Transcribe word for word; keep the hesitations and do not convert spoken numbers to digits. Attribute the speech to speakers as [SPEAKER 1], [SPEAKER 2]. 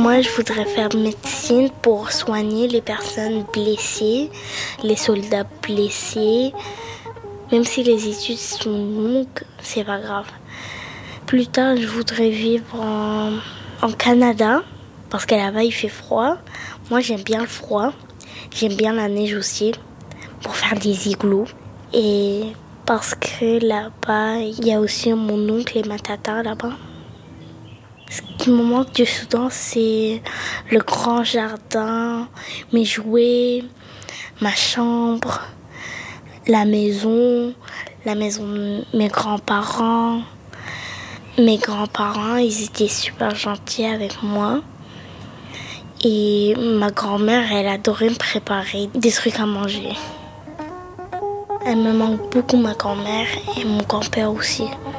[SPEAKER 1] Moi, je voudrais faire médecine pour soigner les personnes blessées, les soldats blessés. Même si les études sont longues, c'est pas grave. Plus tard, je voudrais vivre en, en Canada, parce que là-bas, il fait froid. Moi, j'aime bien le froid. J'aime bien la neige aussi, pour faire des igloos. Et parce que là-bas, il y a aussi mon oncle et ma tata là-bas. Ce qui me manque du Soudan, c'est le grand jardin, mes jouets, ma chambre, la maison, la maison de mes grands-parents. Mes grands-parents, ils étaient super gentils avec moi. Et ma grand-mère, elle adorait me préparer des trucs à manger. Elle me manque beaucoup, ma grand-mère, et mon grand-père aussi.